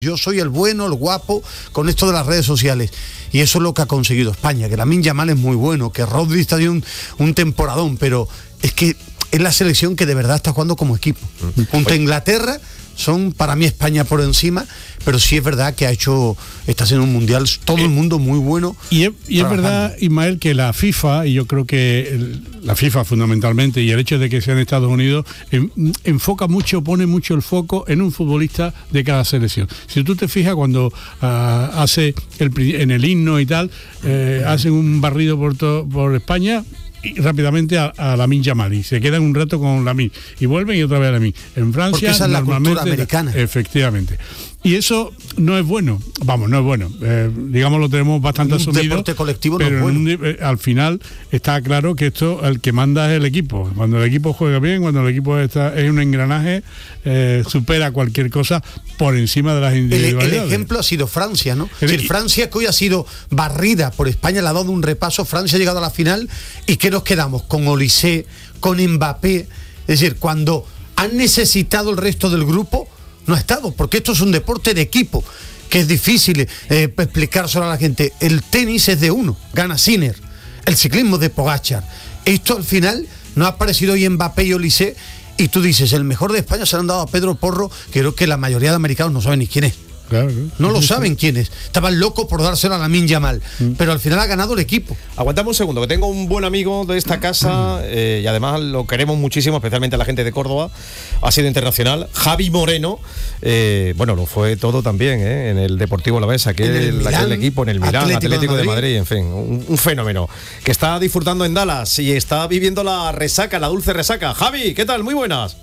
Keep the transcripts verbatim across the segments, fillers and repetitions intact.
Yo soy el bueno, el guapo, con esto de las redes sociales. Y eso es lo que ha conseguido España, que Lamine Yamal es muy bueno, que Rodri está de un, un temporadón, pero es que es la selección que de verdad está jugando como equipo. Mm. Junto a Inglaterra, son para mí España por encima, pero sí es verdad que ha hecho, está haciendo un mundial, todo el mundo muy bueno. Y es, y es verdad, Ismael, que la FIFA, y yo creo que el, la FIFA fundamentalmente, y el hecho de que sea en Estados Unidos, en, enfoca mucho, pone mucho el foco en un futbolista de cada selección. Si tú te fijas, cuando uh, hace el, en el himno y tal, eh, hacen un barrido por, to, por España, y rápidamente a, a Lamine Yamal y se quedan un rato con Lamine y vuelven y otra vez a Lamine. En Francia, porque esa es la cultura americana. Efectivamente. Y eso no es bueno, vamos, no es bueno. Eh, digamos, lo tenemos bastante un asumido. Deporte colectivo pero no es bueno. Un, eh, al final está claro que esto, el que manda es el equipo. Cuando el equipo juega bien, cuando el equipo está, es un engranaje, eh, supera cualquier cosa por encima de las individualidades. El, el ejemplo ha sido Francia, ¿no? El, si Francia, que hoy ha sido barrida por España, le ha dado un repaso. Francia ha llegado a la final y ¿qué nos quedamos? Con Olise, con Mbappé. Es decir, cuando han necesitado el resto del grupo, no ha estado, porque esto es un deporte de equipo, que es difícil eh, explicárselo a la gente. El tenis es de uno, gana Sinner. El ciclismo es de Pogačar. Esto al final no ha aparecido hoy Mbappé y Olise, y tú dices, el mejor de España se lo han dado a Pedro Porro, que creo que la mayoría de americanos no saben ni quién es. Claro, no lo saben quién es. Estaban locos por dárselo a Lamine Yamal, mm. pero al final ha ganado el equipo. Aguantame un segundo, que tengo un buen amigo de esta casa, eh, y además lo queremos muchísimo, especialmente a la gente de Córdoba. Ha sido internacional, Javi Moreno. Eh, bueno, lo fue todo también, eh, en el Deportivo Alavés, aquel, el Milán, aquel equipo en el Milán, Atlético, Atlético de, Madrid. de Madrid, en fin, un, un fenómeno que está disfrutando en Dallas y está viviendo la resaca, la dulce resaca. Javi, ¿qué tal? Muy buenas.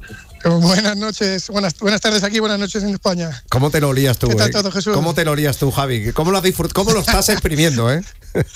Buenas noches, buenas, buenas tardes aquí, buenas noches en España. ¿Cómo te lo olías tú? ¿Qué tal eh? todo, Jesús? ¿Cómo te lo olías tú, Javi? ¿Cómo lo, disfrut- cómo lo estás exprimiendo, eh?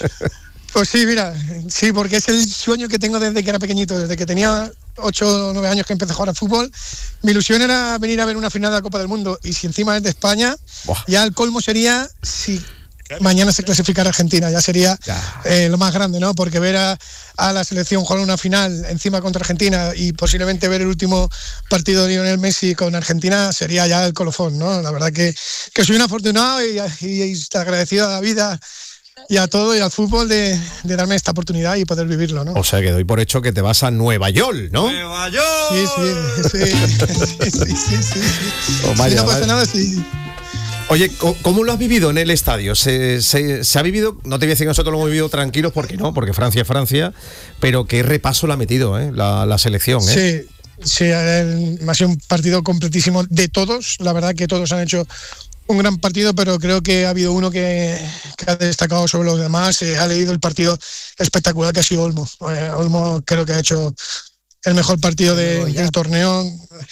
Pues sí, mira, sí, porque es el sueño que tengo desde que era pequeñito, desde que tenía ocho o nueve años que empecé a jugar al fútbol. Mi ilusión era venir a ver una final de la Copa del Mundo, y si encima es de España, Buah. ya el colmo sería si mañana se clasificara Argentina, ya sería eh, lo más grande, ¿no? Porque ver a, a la selección jugar una final encima contra Argentina y posiblemente ver el último partido de Lionel Messi con Argentina sería ya el colofón, ¿no? La verdad que, que soy un afortunado y, y, y agradecido a la vida y a todo y al fútbol de, de darme esta oportunidad y poder vivirlo, ¿no? O sea que doy por hecho que te vas a Nueva York, ¿no? ¡Nueva York! Sí, sí, sí, sí, sí, sí, sí. Oh, vaya, si no pasa vaya. nada, sí. Oye, ¿cómo lo has vivido en el estadio? ¿Se, se, se ha vivido, no te voy a decir que nosotros lo hemos vivido tranquilos, porque no, porque Francia es Francia, pero qué repaso la ha metido, ¿eh? la, la selección, ¿eh? Sí, sí, el, ha sido un partido completísimo de todos, la verdad que todos han hecho un gran partido, pero creo que ha habido uno que, que ha destacado sobre los demás, eh, ha leído el partido espectacular que ha sido Olmo. Eh, Olmo creo que ha hecho el mejor partido de, del torneo,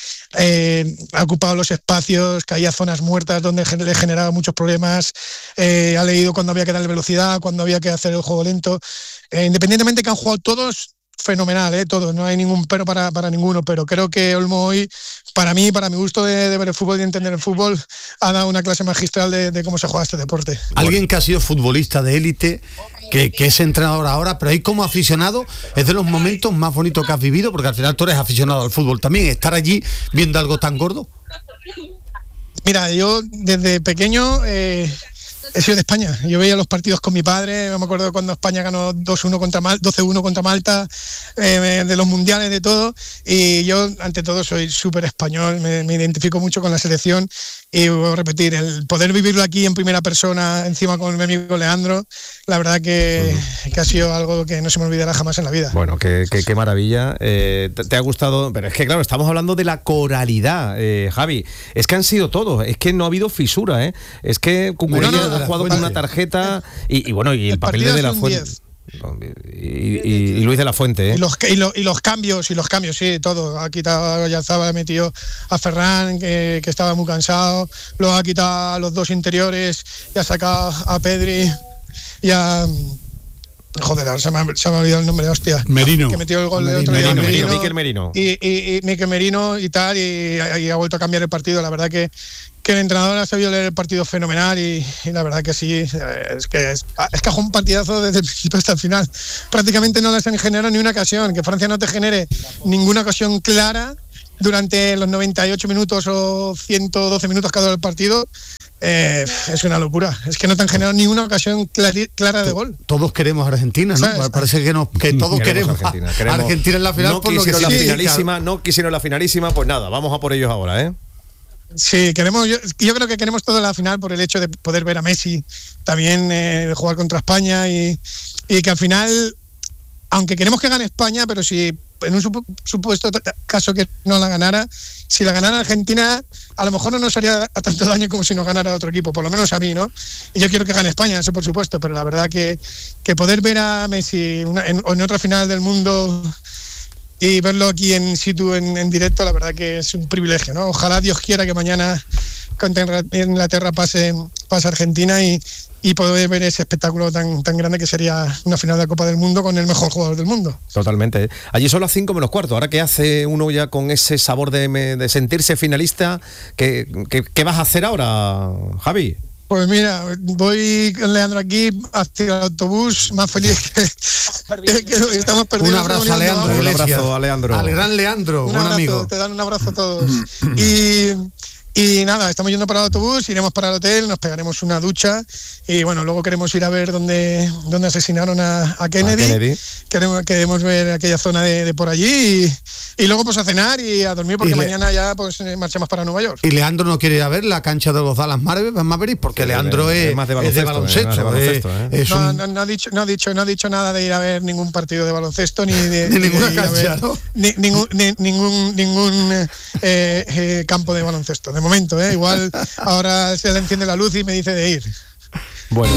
eh, ha ocupado los espacios, caía zonas muertas donde le generaba muchos problemas, eh, ha leído cuando había que darle velocidad, cuando había que hacer el juego lento, eh, independientemente que han jugado todos, fenomenal, eh, todos, no hay ningún pero para, para ninguno, pero creo que Olmo hoy, para mí, para mi gusto de, de ver el fútbol y de entender el fútbol, ha dado una clase magistral de, de cómo se juega este deporte. Alguien que ha sido futbolista de élite, que, que es entrenador ahora, pero ahí como aficionado es de los momentos más bonitos que has vivido, porque al final tú eres aficionado al fútbol también, estar allí viendo algo tan gordo. Mira, yo desde pequeño eh, he sido de España. Yo veía los partidos con mi padre, me acuerdo cuando España ganó dos uno contra Malta, doce uno contra Malta, eh, de los mundiales, de todo, y yo ante todo soy súper español, me, me identifico mucho con la selección, y voy a repetir, el poder vivirlo aquí en primera persona, encima con mi amigo Leandro, la verdad que, uh-huh. que ha sido algo que no se me olvidará jamás en la vida. Bueno, qué, qué, qué maravilla. Eh, te, te ha gustado, pero es que claro, estamos hablando de la coralidad, eh, Javi. Es que han sido todos, es que no ha habido fisura, ¿eh? Es que Cucurella no, no, ha jugado con una tarjeta y, y bueno, y el, el papel de la Fuente. Y, y, y Luis de la Fuente, ¿eh? Y los, y, lo, y los cambios, y los cambios, sí, todo. Ha quitado a Yazaba, ha metido a Ferran, que, que estaba muy cansado. Luego ha quitado a los dos interiores y ha sacado a Pedri y a... Joder, se me, ha, se me ha olvidado el nombre, hostia. Merino. Que metió el gol de otro día. Merino, Merino, Mikel Merino. Y, y, y Mikel Merino y tal, y, y ha vuelto a cambiar el partido. La verdad que, que el entrenador ha sabido leer el partido fenomenal y, y la verdad que sí, es que es, es que ha jugado un partidazo desde el principio hasta el final. Prácticamente no les han generado ni una ocasión. Que Francia no te genere ninguna ocasión clara durante los noventa y ocho minutos o ciento doce minutos que ha dado el partido, eh, es una locura. Es que no te han generado ni una ocasión clari- clara de gol. Todos queremos a Argentina, ¿no? ¿Sabes? Parece que, nos, que todos queremos, queremos Argentina. a Queremos- Argentina en la final no por lo que quisieron la significa. finalísima, no quisieron la finalísima, pues nada, vamos a por ellos ahora, ¿eh? Sí, queremos, yo, yo creo que queremos todo la final por el hecho de poder ver a Messi también eh, jugar contra España y, y que al final, aunque queremos que gane España, pero si en un supu- supuesto t- caso que no la ganara, si la ganara Argentina, a lo mejor no nos haría a tanto daño como si nos ganara otro equipo, por lo menos a mí, ¿no? Y yo quiero que gane España, eso por supuesto, pero la verdad que, que poder ver a Messi una, en, en otra final del mundo y verlo aquí en situ, en, en directo, la verdad que es un privilegio, ¿no? Ojalá Dios quiera que mañana contra Inglaterra pase, pase Argentina y, y poder ver ese espectáculo tan, tan grande que sería una final de la Copa del Mundo con el mejor jugador del mundo. Totalmente. ¿eh? Allí son las cinco menos cuarto. Ahora que hace uno ya con ese sabor de, de sentirse finalista, ¿qué, qué, qué vas a hacer ahora, Javi? Pues mira, voy con Leandro aquí hacia el autobús, más feliz que, que, que estamos perdidos. Un abrazo a Leandro. Un Iglesias. abrazo a Leandro. Al gran Leandro, Un buen abrazo, amigo. te dan un abrazo a todos. y, y nada, estamos yendo para el autobús, iremos para el hotel, nos pegaremos una ducha y bueno, luego queremos ir a ver dónde, dónde asesinaron a, a Kennedy. A Kennedy. Queremos, queremos ver aquella zona de, de por allí y, y luego pues a cenar y a dormir porque Y le- mañana ya pues eh, marchamos para Nueva York. Y Leandro no quiere ir a ver la cancha de los Dallas Mavericks Mavericks porque Sí, Leandro es es, más de es de baloncesto, baloncesto. eh, más de baloncesto, eh, eh. es No, un- no, no ha dicho, no ha dicho, no ha dicho nada de ir a ver ningún partido de baloncesto ni de, Ni ni de ninguna ir a cancha, ver ¿no? ni- ningún ni- ningún ningún eh, eh, campo de baloncesto. De momento, eh, igual ahora se le enciende la luz y me dice de ir. Bueno,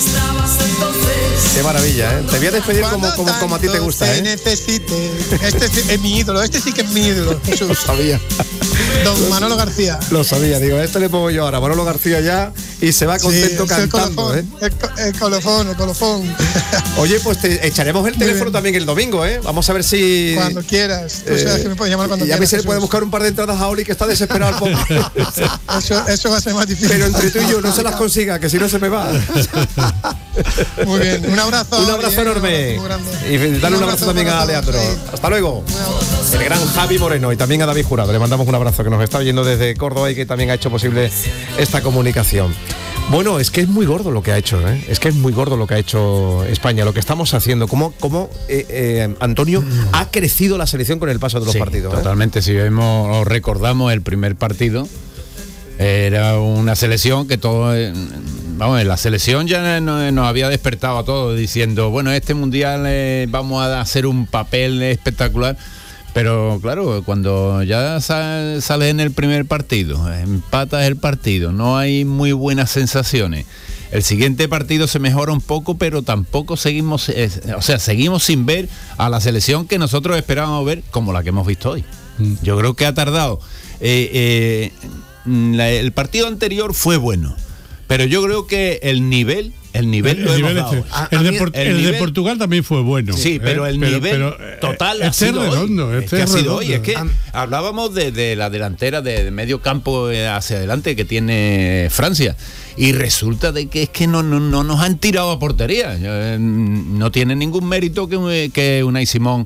qué maravilla, ¿eh? Te voy a despedir como, Cuando como, como a ti te tanto gusta, se ¿eh? necesite. Este es, es mi ídolo, este sí que es mi ídolo, Jesús. Sabía. Don Manolo García. Lo sabía, digo, esto le pongo yo ahora, Manolo García ya, y se va contento Sí, es el cantando, colofón, ¿eh? el, co- el colofón, el colofón. Oye, pues te echaremos el Muy teléfono bien. también el domingo, ¿eh? Vamos a ver si... Cuando quieras. Tú eh, sabes que me puedes llamar cuando y a quieras. mí se le puede Jesús. buscar un par de entradas a Oli que está desesperado al pobre. Eso, eso va a ser más difícil. Pero entre tú y yo no se las consiga, que si no se me va. Muy bien, un abrazo. Un abrazo Oli, ¿eh? enorme. Un abrazo muy grande. Y dale un abrazo también para a todos, Leandro. sí. Hasta luego. Un abrazo. El gran Javi Moreno y también a David Jurado. Le mandamos un abrazo que nos está oyendo desde Córdoba y que también ha hecho posible esta comunicación. Bueno, es que es muy gordo lo que ha hecho, ¿eh? Es que es muy gordo lo que ha hecho España, lo que estamos haciendo. Cómo, cómo eh, eh, Antonio, ha crecido la selección con el paso de los Sí, partidos. ¿eh? Totalmente, si vemos o recordamos el primer partido, era una selección que todo, eh, vamos, la selección ya no- nos había despertado a todos diciendo, bueno, este mundial eh, vamos a hacer un papel espectacular. Pero claro, cuando ya sal- sales en el primer partido, empatas el partido, no hay muy buenas sensaciones. El siguiente partido se mejora un poco, pero tampoco seguimos, eh, o sea, seguimos sin ver a la selección que nosotros esperábamos ver como la que hemos visto hoy. Yo creo que ha tardado. Eh, eh, la- el partido anterior fue bueno, pero yo creo que el nivel, el nivel El lo nivel hemos dado. este. A- el, a de mí Por- el el de nivel- Portugal también fue bueno. Sí, ¿eh? pero el nivel eh, total ha este es sido redondo, hoy. este Es que es ha sido hoy. Es redondo. que hablábamos de, de la delantera de, de medio campo eh, hacia adelante que tiene Francia y resulta de que es que no, no, no nos han tirado a portería. Eh, No tiene ningún mérito que, que Unai Simón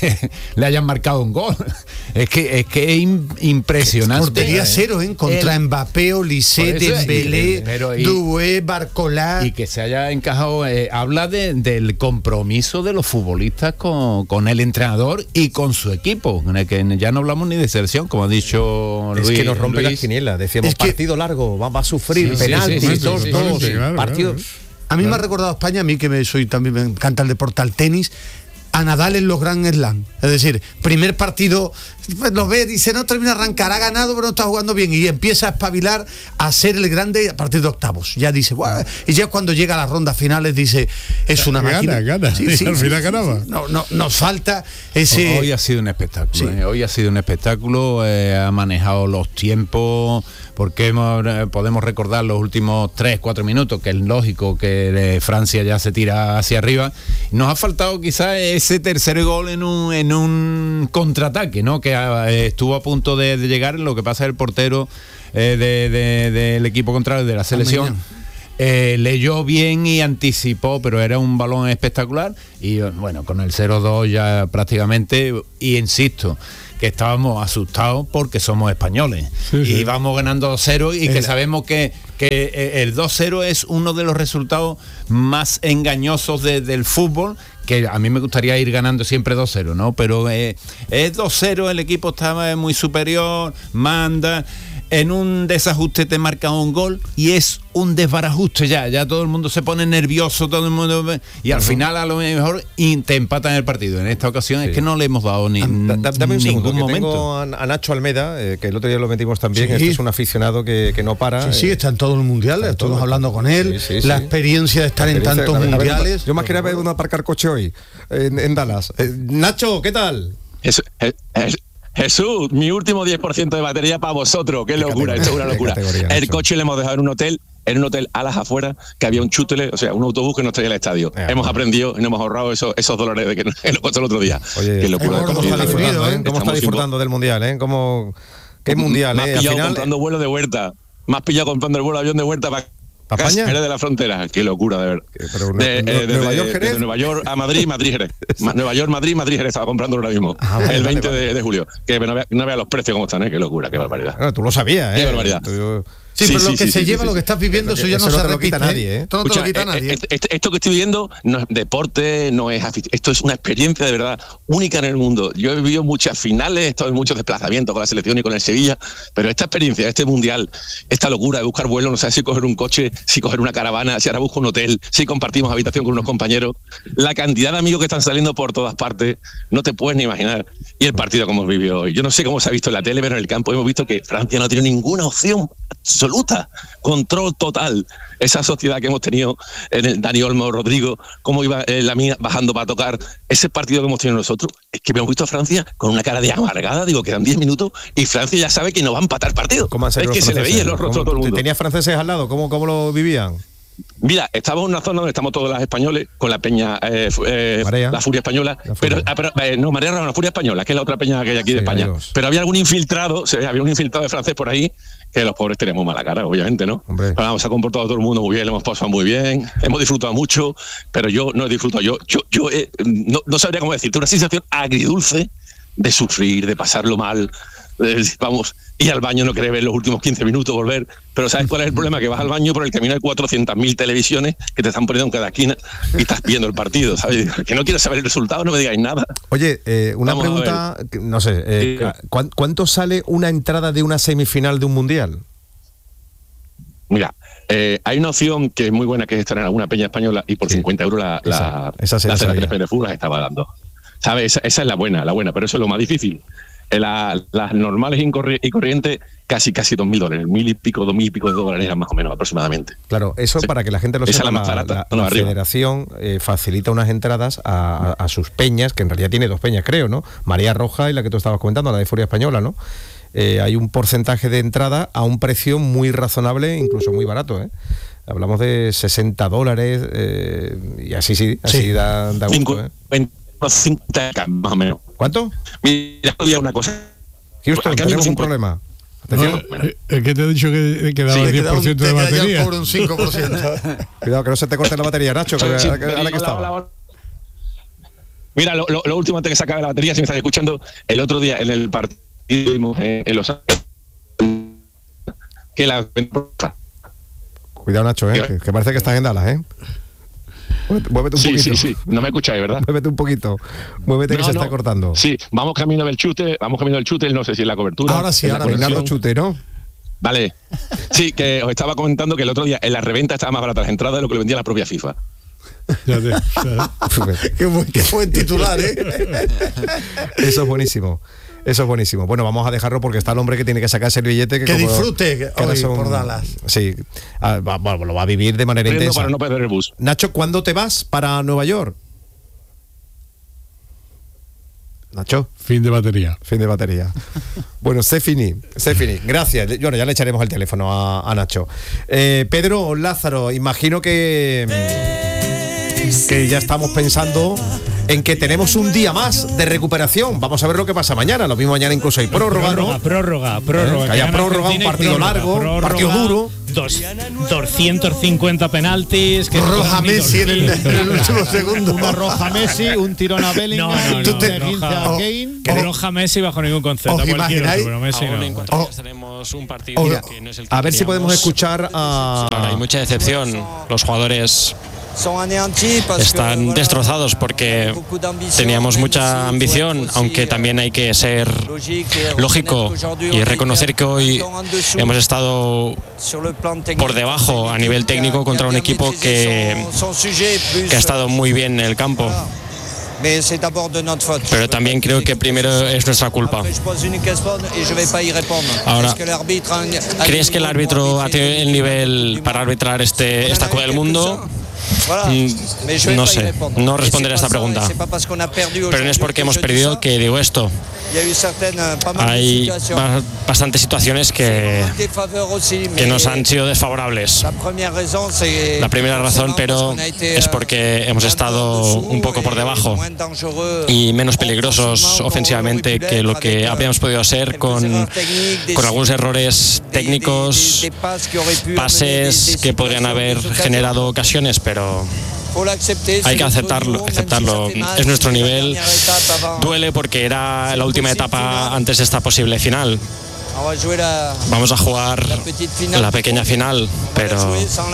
le hayan marcado un gol. Es que es que es im- impresionante. Portería cero, ¿eh? Contra El- Mbappé, Olise, Por eso, Dembélé, y- pero y- Doué, Barcola. Y que se haya encajado, eh, habla de- del compromiso de los futbolistas con, con el entrenador y con su equipo, en el que ya no hablamos ni de selección, como ha dicho Es Luis. que nos rompe Luis. las quinielas. Decíamos, Es que- partido largo, va, va a sufrir, Sí, sí, penaltis, sí, sí, sí, dos, sí, dos, sí, claro, partidos. claro. A mí me ha recordado España, a mí que me soy también me encanta el deporte, al tenis, a Nadal en los Grand Slam. Es decir, primer partido, pues lo ve, dice, no termina de arrancar, ha ganado, pero no está jugando bien. Y empieza a espabilar a ser el grande a partir de octavos. Ya dice, "Buah", y ya cuando llega a las rondas finales dice, es una Gana, máquina. gana. Y al final ganaba. No, no, nos falta ese. Hoy ha sido un espectáculo. Sí. eh, Hoy ha sido un espectáculo. eh, ha manejado los tiempos, porque hemos, eh, podemos recordar los últimos tres, cuatro minutos, que es lógico que eh, Francia ya se tira hacia arriba. Nos ha faltado quizás ese tercer gol en un, en un contraataque, ¿no? Que eh, estuvo a punto de, de llegar. Lo que pasa es el portero eh, de- de- del equipo contrario de la selección. Mañana. Eh, leyó bien y anticipó, pero era un balón espectacular y bueno, con el cero dos ya prácticamente, y insisto, que estábamos asustados porque somos españoles. Sí, sí. Y vamos ganando dos cero y que sabemos que, que el dos cero es uno de los resultados más engañosos de, del fútbol, que a mí me gustaría ir ganando siempre dos cero, ¿no? Pero eh, es dos cero, el equipo está muy superior, manda... En un desajuste te marca un gol y es un desbarajuste ya, ya todo el mundo se pone nervioso, todo el mundo y al uh-huh. final a lo mejor y te empatan el partido. En esta ocasión sí. es que no le hemos dado ni da, da, dame un ningún segundo, momento. Tengo a, a Nacho Almeda, eh, que el otro día lo metimos también, sí. Este es un aficionado que, que no para. Sí, sí, está en todos los mundiales, estamos todo, hablando con él, sí, sí, la sí. experiencia de estar experiencia, en tantos ver, mundiales. Ver, yo más quería ver uno aparcar coche hoy en, en Dallas. Eh, Nacho, ¿qué tal? Eso, es, es, Jesús, mi último diez por ciento de batería para vosotros. Qué locura, esto es una locura. El coche lo hemos dejado en un hotel, en un hotel a las afueras, que había un chútele, o sea, un autobús que nos traía al estadio. Eh, hemos aprendido y nos hemos ahorrado esos, esos dólares de que nos costó el otro día. Oye, qué locura. ¿Cómo, ¿cómo está disfrutando, eh? ¿Cómo está disfrutando del mundial? ¿eh? ¿Cómo, ¿Qué mundial? Me has eh? pillado Al final, comprando vuelo de Huerta. Me has pillado comprando el vuelo de avión de Huerta para España, Jerez de la Frontera, qué locura de ver. Pero, de, no, eh, de, Nueva de, York, Jerez. De Nueva York a Madrid, Madrid, Jerez. Nueva York, Madrid, Madrid, Jerez. Estaba comprando ahora mismo. Ah, vale, el veinte vale, vale. De, de julio. Que no vea, no vea los precios cómo están, ¿eh? Qué locura, qué barbaridad. Bueno, tú lo sabías, ¿eh? Qué barbaridad. Tú, Sí, sí, pero sí, lo que sí, se sí, lleva, sí, lo que estás viviendo, eso ya no, eso se no repite a nadie, ¿eh? Esto no Escucha, te lo quita eh, nadie. eh, eh, esto que estoy viviendo no es deporte, no es afición. Esto es una experiencia de verdad única en el mundo. Yo he vivido muchas finales, he estado en muchos desplazamientos con la selección y con el Sevilla, pero esta experiencia, este mundial, esta locura de buscar vuelo, no sé si coger un coche, si coger una caravana, si ahora busco un hotel, si compartimos habitación con unos compañeros, la cantidad de amigos que están saliendo por todas partes, no te puedes ni imaginar. Y el partido como hemos vivido hoy. Yo no sé cómo se ha visto en la tele, pero en el campo hemos visto que Francia no tiene ninguna opción absoluta. Control total. Esa sociedad que hemos tenido en el Dani Olmo, Rodrigo, cómo iba eh, la mía bajando para tocar. Ese partido que hemos tenido nosotros, es que hemos visto a Francia con una cara de amargada. Digo, quedan diez minutos y Francia ya sabe que no va a empatar partido. ¿Cómo es que se le veía en los rostros a todo el mundo. ¿Tenías franceses al lado? ¿Cómo, cómo lo vivían? Mira, estamos en una zona donde estamos todos los españoles, con la peña, eh, eh, la Furia Española, la furia. pero, ah, pero eh, no, Marea no, la Furia Española, que es la otra peña que hay aquí sí, de España. Adiós. Pero había algún infiltrado, sí, había un infiltrado de francés por ahí, que los pobres teníamos mala cara, obviamente, ¿no? Pero vamos, se ha comportado todo el mundo muy bien, lo hemos pasado muy bien, hemos disfrutado mucho, pero yo no he disfrutado, yo, yo, yo eh, no, no sabría cómo decirte, una sensación agridulce de sufrir, de pasarlo mal. Vamos, ir al baño, no querer ver los últimos quince minutos, volver. Pero ¿sabes cuál es el problema? Que vas al baño, por el camino hay cuatrocientas mil televisiones que te están poniendo en cada esquina y estás viendo el partido, ¿sabes? Que no quieres saber el resultado, no me digáis nada. Oye, eh, una Vamos pregunta, no sé, eh, ¿cuánto sale una entrada de una semifinal de un mundial? Mira, eh, hay una opción que es muy buena, que es estar en alguna peña española y por sí. cincuenta euros la, la, esa, esa la Federación de Fútbol las estaba dando. ¿Sabes? Esa, esa es la buena, la buena, pero eso es lo más difícil. La, las normales y corrientes casi casi dos mil dólares, mil y pico, dos mil y pico de dólares eran más o menos aproximadamente. Claro, eso sí. Para que la gente lo sepa, la, la, la, la, la Federación eh, facilita unas entradas a, a, a sus peñas, que en realidad tiene dos peñas, creo, ¿no? María Roja y la que tú estabas comentando, la de Furia Española, ¿no? Eh, hay un porcentaje de entrada a un precio muy razonable, incluso muy barato, ¿eh? Hablamos de sesenta dólares eh, y así sí, así sí. da, da gusto, ¿eh? cincuenta más o menos. ¿Cuánto? Mira, había una cosa. Houston, tenemos un problema. No, es que te he dicho que quedaba sí, el diez por ciento de batería. Por un cinco por ciento. Cuidado que no se te corte la batería, Nacho, que sí, ahora, ahora que estaba. La, la, mira, lo, lo, lo último antes que se acabe la batería, si me estás escuchando, el otro día en el partido eh, en Los Ángeles, que la... Cuidado, Nacho, eh, que, que parece que estás en Dallas, ¿eh? Muévete un sí, poquito. Sí, sí, no me escucháis, ¿verdad? Muévete un poquito. Muévete no, que se no. está cortando. Sí, vamos camino del chute, vamos camino del chute, no sé si es la cobertura. Ahora sí, ahora Reinaldo Chute, ¿no? Vale. Sí, que os estaba comentando que el otro día en la reventa estaba más barata las entradas de lo que le vendía la propia FIFA. Ya te, ya. qué, buen, qué buen titular, ¿eh? Eso es buenísimo. Eso es buenísimo. Bueno, vamos a dejarlo porque está el hombre que tiene que sacarse el billete. Que, que como, disfrute que hoy son, por Dallas. Sí, ah, va, bueno, lo va a vivir de manera Prendo intensa. Para no perder el bus. Nacho, ¿cuándo te vas para Nueva York? Nacho. Fin de batería. Fin de batería. Bueno, c'est fini, c'est fini. Gracias. Bueno, ya le echaremos el teléfono a, a Nacho. Eh, Pedro, Lázaro, imagino que, que ya estamos pensando en que tenemos un día más de recuperación. Vamos a ver lo que pasa mañana. Lo mismo mañana incluso hay prórroga, prórroga, ¿no? Prórroga, prórroga. ¿Eh? Que haya prórroga, un partido prórroga, largo, un partido duro. Dos, doscientos cincuenta penaltis. Que roja Messi en el, en el último segundo. Una roja Messi, un tirón a Bellingham, no, no, no, tú te roja, a Kane. Que roja Messi bajo ningún concepto. ¿Os imagináis? Pero Messi Aún no. en cuatro días tenemos un partido Mira, que no es el que a ver si queríamos. podemos escuchar a... Claro, hay mucha decepción. Los jugadores están destrozados porque teníamos mucha ambición, aunque también hay que ser lógico y reconocer que hoy hemos estado por debajo a nivel técnico contra un equipo que, que ha estado muy bien en el campo. Pero también creo que primero es nuestra culpa. Ahora, ¿crees que el árbitro ha tenido el nivel para arbitrar este, esta Copa del Mundo? Mm, no sé, no responderé a esta pregunta. Pero no es porque hemos perdido que digo esto. Hay bastantes situaciones que, que nos han sido desfavorables. La primera razón, pero es porque hemos estado un poco por debajo y menos peligrosos ofensivamente que lo que habríamos podido ser, con, con algunos errores técnicos, pases que podrían haber generado ocasiones, pero hay que aceptarlo, aceptarlo. Es nuestro nivel. Duele porque era la última etapa antes de esta posible final. Vamos a jugar la pequeña final, pero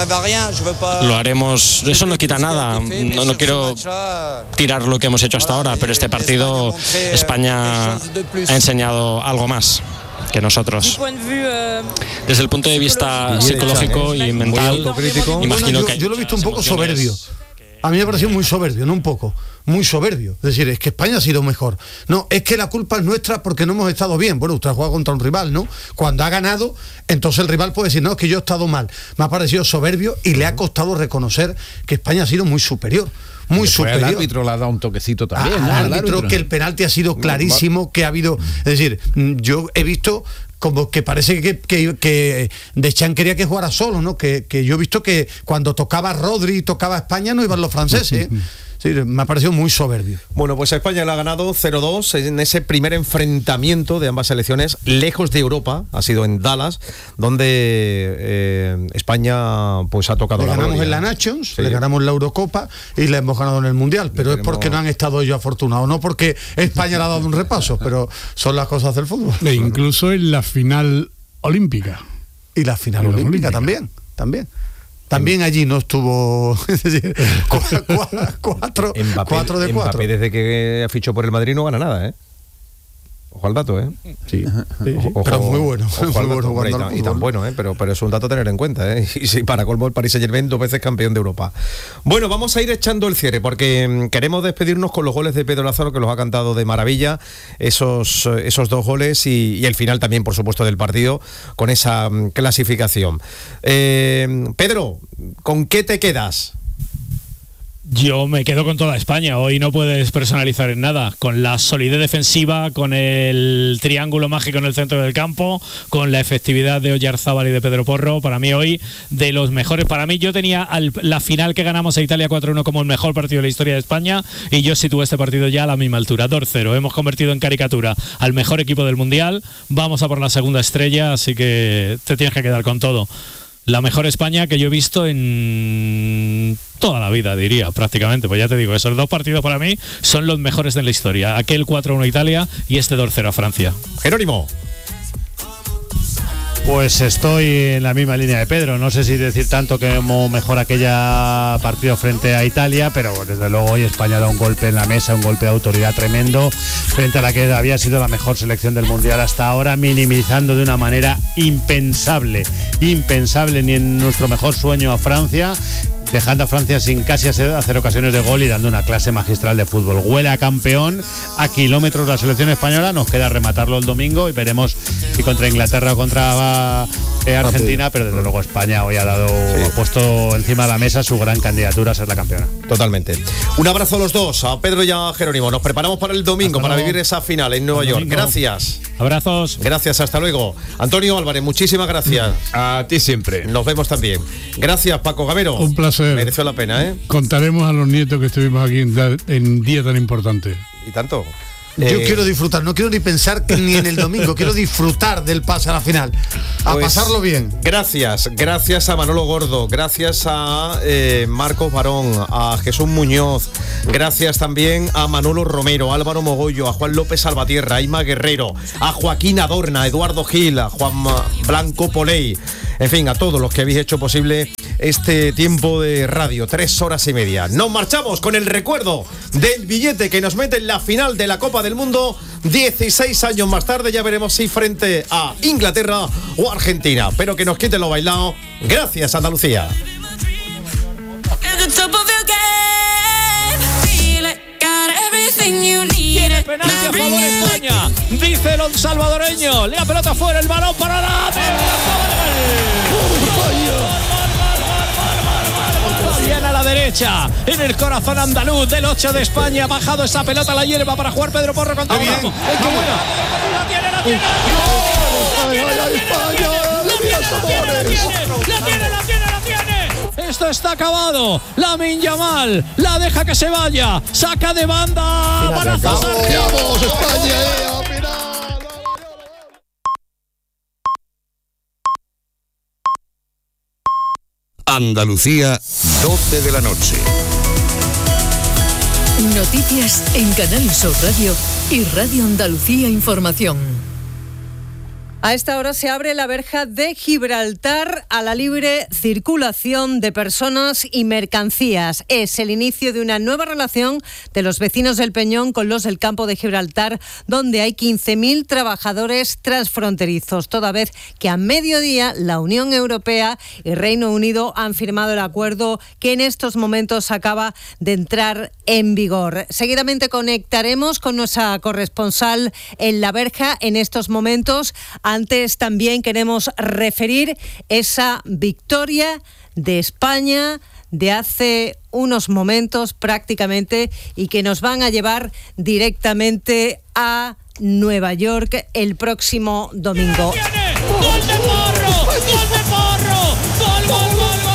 lo haremos. Eso no quita nada. No, no quiero tirar lo que hemos hecho hasta ahora, pero este partido España ha enseñado algo más que nosotros. Desde el punto de vista psicológico y mental, imagino yo, que yo lo he visto un poco soberbio. A mí me ha parecido muy soberbio, no un poco, muy soberbio. Es decir, es que España ha sido mejor. No, es que la culpa es nuestra porque no hemos estado bien. Bueno, usted ha jugado contra un rival, ¿no? Cuando ha ganado, entonces el rival puede decir, no, es que yo he estado mal. Me ha parecido soberbio y le ha costado reconocer que España ha sido muy superior. Muy superior. El árbitro le ha dado un toquecito también, al ¿no? árbitro, árbitro, que el penalti ha sido clarísimo, que ha habido... Es decir, yo he visto como que parece que, que, que Deschamps quería que jugara solo, ¿no? Que, que yo he visto que cuando tocaba Rodri y tocaba España no iban los franceses, ¿eh? Sí, me ha parecido muy soberbio. Bueno, pues España le ha ganado cero dos en ese primer enfrentamiento de ambas selecciones, lejos de Europa, ha sido en Dallas, donde eh, España pues ha tocado le la ganamos gloria. en la Nations, Sí. le ganamos la Eurocopa y le hemos ganado en el Mundial, pero tenemos... es porque no han estado ellos afortunados, no porque España le ha dado un repaso, pero son las cosas del fútbol. E incluso en la final olímpica. Y la final Y la olímpica olímpica. también, también. También allí no estuvo, es decir, cua- cua- cuatro, Mbappé, cuatro de cuatro. Mbappé desde que fichó por el Madrid no gana nada, ¿eh? Ojo al dato, ¿eh? Sí, sí, sí. Ojo- Pero muy bueno, ojo muy al bueno dato, hombre, y, jugando al tan, y tan fútbol. bueno, ¿eh? Pero, pero es un dato a tener en cuenta, ¿eh? Y sí, para colmo el Paris Saint-Germain, dos veces campeón de Europa. Bueno, vamos a ir echando el cierre porque mm, queremos despedirnos con los goles de Pedro Lázaro, que los ha cantado de maravilla, esos, esos dos goles y, y el final también, por supuesto, del partido con esa mm, clasificación. Eh, Pedro, ¿con qué te quedas? Yo me quedo con toda España. Hoy no puedes personalizar en nada. Con la solidez defensiva, con el triángulo mágico en el centro del campo, con la efectividad de Oyarzábal y de Pedro Porro. Para mí hoy, de los mejores. Para mí, yo tenía al, la final que ganamos a Italia cuatro uno como el mejor partido de la historia de España, y yo sitúo este partido ya a la misma altura. dos cero. Hemos convertido en caricatura al mejor equipo del Mundial. Vamos a por la segunda estrella, así que te tienes que quedar con todo. La mejor España que yo he visto en toda la vida, diría, prácticamente. Pues ya te digo, esos dos partidos para mí son los mejores de la historia. Aquel cuatro uno a Italia y este dos cero a Francia. Jerónimo. Pues estoy en la misma línea de Pedro. No sé si decir tanto que como mejor aquella partido frente a Italia, pero desde luego hoy España da un golpe en la mesa, un golpe de autoridad tremendo frente a la que había sido la mejor selección del Mundial hasta ahora, minimizando de una manera impensable, impensable ni en nuestro mejor sueño a Francia, dejando a Francia sin casi hacer ocasiones de gol y dando una clase magistral de fútbol. Huele a campeón, a kilómetros la selección española. Nos queda rematarlo el domingo y veremos si contra Inglaterra o contra eh, Argentina, pero desde luego España hoy ha dado, sí. ha puesto encima de la mesa su gran candidatura a ser la campeona. Totalmente. Un abrazo a los dos, a Pedro y a Jerónimo. Nos preparamos para el domingo, para vivir esa final en Nueva York. Gracias. Abrazos. Gracias, hasta luego. Antonio Álvarez, muchísimas gracias. A ti siempre. Nos vemos también. Gracias, Paco Gamero. Un placer. Mereció la pena, ¿eh? Contaremos a los nietos que estuvimos aquí en, en día tan importante. Y tanto. Yo Eh, quiero disfrutar, no quiero ni pensar que ni en el domingo, quiero disfrutar del pase a la final, a Pues, pasarlo bien. Gracias, gracias a Manolo Gordo, gracias a eh, Marcos Barón, a Jesús Muñoz, gracias también a Manolo Romero, a Álvaro Mogollo, a Juan López Salvatierra, a Ima Guerrero, a Joaquín Adorna, a Eduardo Gil, a Juan Blanco Poley, en fin, a todos los que habéis hecho posible este tiempo de radio, tres horas y media. Nos marchamos con el recuerdo del billete que nos mete en la final de la Copa del Mundo, dieciséis años más tarde, ya veremos si frente a Inglaterra o Argentina, pero que nos quite lo bailado. Gracias, Andalucía. Tiene penalti a favor de España, dice el salvadoreño, la pelota fuera, el balón para la bien a la derecha, en el corazón andaluz del ocho de España, ha bajado esa pelota a la hierba para jugar Pedro Porro contra Ramos. ¡Ay, qué bueno! ¡La tiene, la tiene! ¡La tiene, la tiene, la tiene! Esto está acabado. Lamine Yamal la deja que se vaya, saca de banda. ¡Balazos arriba! ¡Vamos, España! Andalucía, doce de la noche. Noticias en Canal Sur Radio y Radio Andalucía Información. A esta hora se abre la verja de Gibraltar a la libre circulación de personas y mercancías. Es el inicio de una nueva relación de los vecinos del Peñón con los del campo de Gibraltar, donde hay quince mil trabajadores transfronterizos, toda vez que a mediodía la Unión Europea y Reino Unido han firmado el acuerdo que en estos momentos acaba de entrar en vigor. Seguidamente conectaremos con nuestra corresponsal en la verja en estos momentos. Antes también queremos referir esa victoria de España de hace unos momentos prácticamente y que nos van a llevar directamente a Nueva York el próximo domingo. ¡Gol de Porro! ¡Gol de Porro! ¡Gol, gol, gol, gol!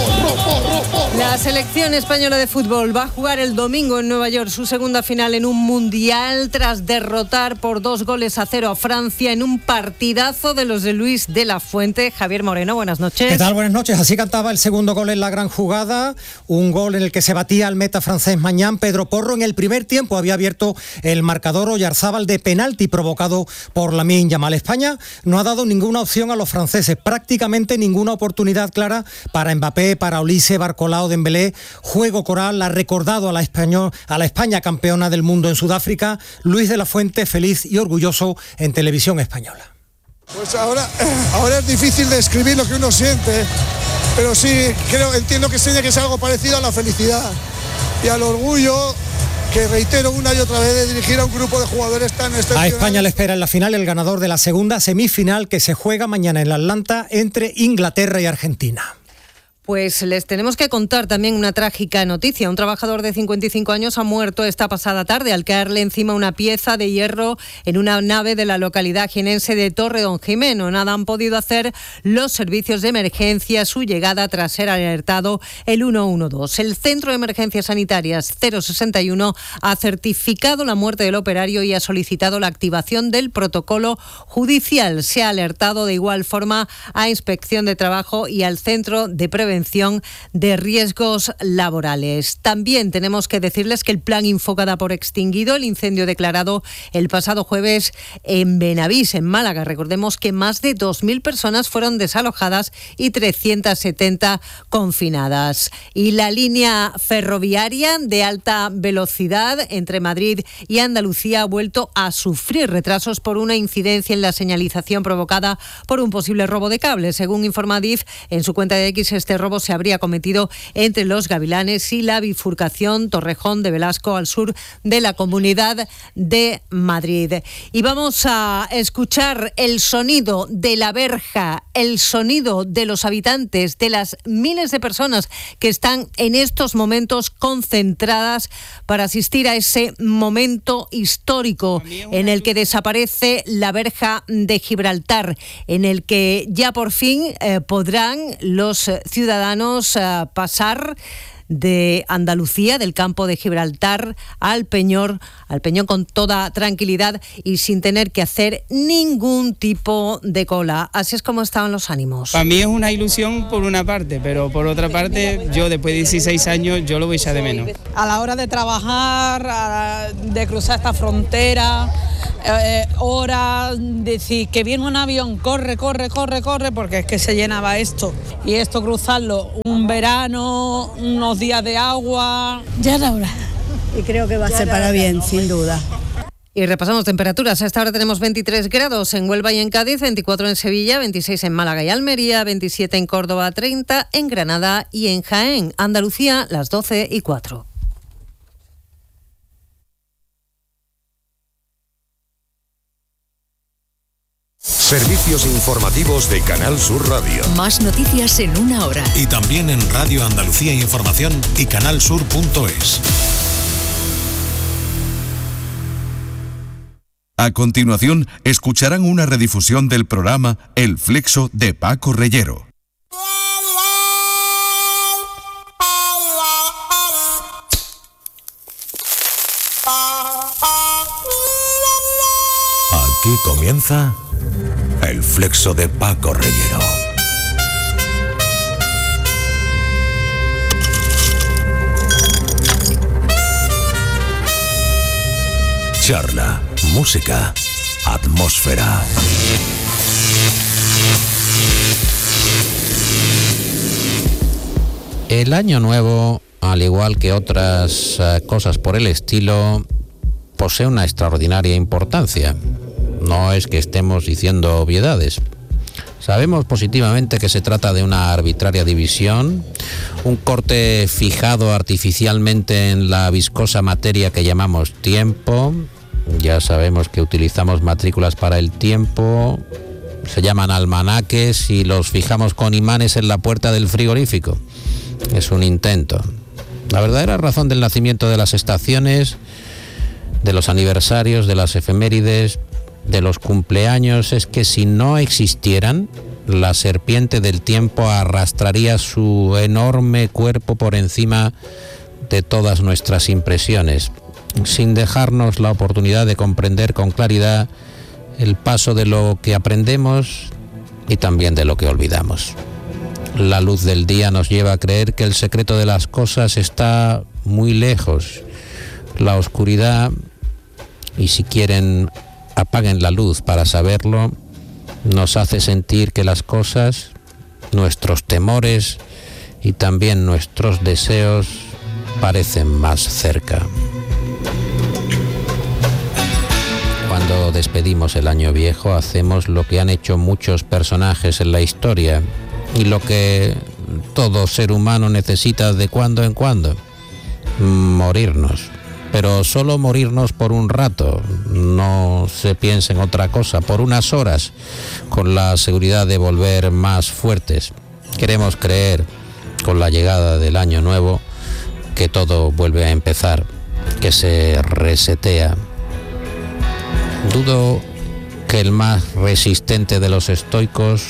La selección española de fútbol va a jugar el domingo en Nueva York su segunda final en un mundial tras derrotar por dos goles a cero a Francia en un partidazo de los de Luis de la Fuente. Javier Moreno, buenas noches. ¿Qué tal? Buenas noches. Así cantaba el segundo gol en la gran jugada, un gol en el que se batía al meta francés Mañán. Pedro Porro en el primer tiempo había abierto el marcador. Oyarzábal de penalti provocado por Lamine Yamal. España no ha dado ninguna opción a los franceses, prácticamente ninguna oportunidad clara para Mbappé, para Olise, Barcolao, Dembélé. Juego coral ha recordado a la, español, a la España campeona del mundo en Sudáfrica. Luis de la Fuente feliz y orgulloso en televisión española. Pues ahora, ahora es difícil describir lo que uno siente, pero sí, creo, entiendo que sería que es algo parecido a la felicidad y al orgullo que reitero una y otra vez de dirigir a un grupo de jugadores tan excepcionales. A España le espera en la final el ganador de la segunda semifinal que se juega mañana en Atlanta entre Inglaterra y Argentina. Pues les tenemos que contar también una trágica noticia. Un trabajador de cincuenta y cinco años ha muerto esta pasada tarde al caerle encima una pieza de hierro en una nave de la localidad jienense de Torredonjimeno. Nada han podido hacer los servicios de emergencia a su llegada tras ser alertado el uno uno dos. El Centro de Emergencias Sanitarias cero sesenta y uno ha certificado la muerte del operario y ha solicitado la activación del protocolo judicial. Se ha alertado de igual forma a Inspección de Trabajo y al Centro de Prevención de riesgos laborales. También tenemos que decirles que el plan Infoca da por extinguido el incendio declarado el pasado jueves en Benavís, en Málaga. Recordemos que más de dos mil personas fueron desalojadas y trescientas setenta confinadas. Y la línea ferroviaria de alta velocidad entre Madrid y Andalucía ha vuelto a sufrir retrasos por una incidencia en la señalización provocada por un posible robo de cables. Según informa Adif, en su cuenta de X, este robo se habría cometido entre Los Gavilanes y la bifurcación Torrejón de Velasco al sur de la Comunidad de Madrid. Y vamos a escuchar el sonido de la verja, el sonido de los habitantes, de las miles de personas que están en estos momentos concentradas para asistir a ese momento histórico en el que desaparece la verja de Gibraltar, en el que ya por fin eh, podrán los ciudadanos eh, pasar de Andalucía, del campo de Gibraltar al Peñón, al Peñón con toda tranquilidad y sin tener que hacer ningún tipo de cola. Así es como estaban los ánimos. Para mí es una ilusión por una parte, pero por otra parte, yo después de dieciséis años, yo lo voy a echar de menos. A la hora de trabajar, a, de cruzar esta frontera, eh, horas, decir que viene un avión, corre, corre, corre, corre, porque es que se llenaba esto. Y esto cruzarlo un verano, unos días de agua. Ya era hora. Y creo que va a ser para bien, sin duda. Y repasamos temperaturas. A esta hora tenemos veintitrés grados en Huelva y en Cádiz, veinticuatro en Sevilla, veintiséis en Málaga y Almería, veintisiete en Córdoba, treinta en Granada y en Jaén. Andalucía, las doce y cuatro. Servicios informativos de Canal Sur Radio. Más noticias en una hora. Y también en Radio Andalucía Información y canalsur punto es. A continuación, escucharán una redifusión del programa El Flexo de Paco Reyero. Aquí comienza El Flexo de Paco Reyero. Charla, música, atmósfera. El año nuevo, al igual que otras uh, cosas por el estilo, posee una extraordinaria importancia. No es que estemos diciendo obviedades. Sabemos positivamente que se trata de una arbitraria división, un corte fijado artificialmente en la viscosa materia que llamamos tiempo. Ya sabemos que utilizamos matrículas para el tiempo, se llaman almanaques y los fijamos con imanes en la puerta del frigorífico. Es un intento. La verdadera razón del nacimiento de las estaciones, de los aniversarios, de las efemérides, de los cumpleaños, es que si no existieran, la serpiente del tiempo arrastraría su enorme cuerpo por encima de todas nuestras impresiones, sin dejarnos la oportunidad de comprender con claridad el paso de lo que aprendemos y también de lo que olvidamos. La luz del día nos lleva a creer que el secreto de las cosas está muy lejos. La oscuridad, y si quieren apaguen la luz para saberlo, nos hace sentir que las cosas, nuestros temores y también nuestros deseos parecen más cerca. Cuando despedimos el año viejo, hacemos lo que han hecho muchos personajes en la historia y lo que todo ser humano necesita de cuando en cuando: morirnos. Pero solo morirnos por un rato, no se piense en otra cosa, por unas horas, con la seguridad de volver más fuertes. Queremos creer, con la llegada del año nuevo, que todo vuelve a empezar, que se resetea. Dudo que el más resistente de los estoicos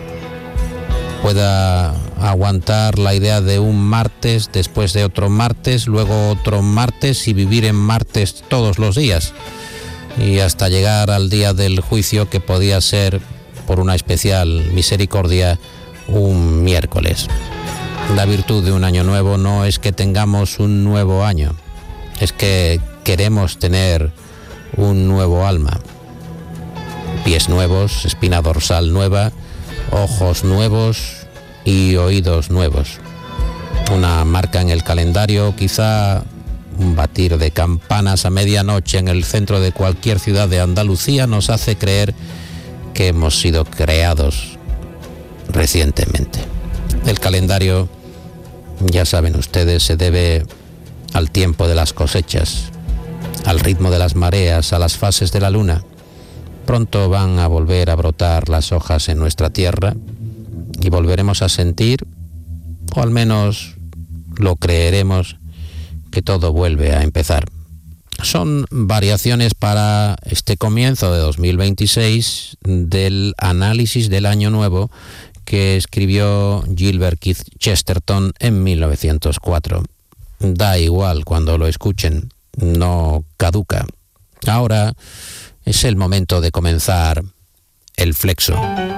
pueda aguantar la idea de un martes, después de otro martes, luego otro martes y vivir en martes todos los días, y hasta llegar al día del juicio, que podía ser, por una especial misericordia, un miércoles. La virtud de un año nuevo no es que tengamos un nuevo año, es que queremos tener un nuevo alma. Pies nuevos, espina dorsal nueva, ojos nuevos y oídos nuevos. Una marca en el calendario, quizá un batir de campanas a medianoche en el centro de cualquier ciudad de Andalucía nos hace creer que hemos sido creados recientemente. El calendario, ya saben ustedes, se debe al tiempo de las cosechas, al ritmo de las mareas, a las fases de la luna. Pronto van a volver a brotar las hojas en nuestra tierra y volveremos a sentir, o al menos lo creeremos, que todo vuelve a empezar. Son variaciones para este comienzo de dos mil veintiséis del análisis del año nuevo que escribió Gilbert Keith Chesterton en mil novecientos cuatro. Da igual cuando lo escuchen, no caduca. Ahora es el momento de comenzar el flexo.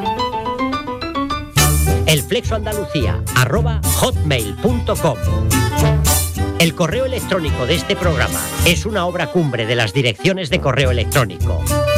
El flexo Andalucía, arroba hotmail punto com. El correo electrónico de este programa es una obra cumbre de las direcciones de correo electrónico.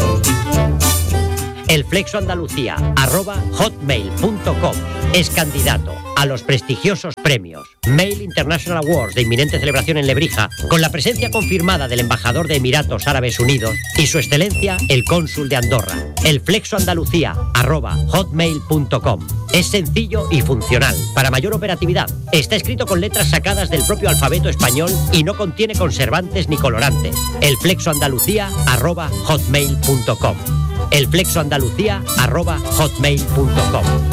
El flexo Andalucía, arroba hotmail punto com, es candidato a los prestigiosos premios Mail International Awards de inminente celebración en Lebrija, con la presencia confirmada del embajador de Emiratos Árabes Unidos y su excelencia el cónsul de Andorra. El flexo Andalucía, arroba hotmail punto com. Es sencillo y funcional. Para mayor operatividad, está escrito con letras sacadas del propio alfabeto español y no contiene conservantes ni colorantes. El flexo Andalucía, arroba hotmail punto com. El flexo Andalucía, arroba hotmail punto com.